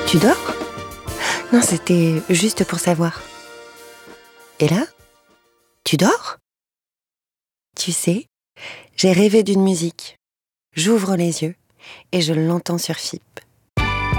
Tu dors? Non, c'était juste pour savoir. Et là? Tu dors? Tu sais, j'ai rêvé d'une musique. J'ouvre les yeux et je l'entends sur FIP.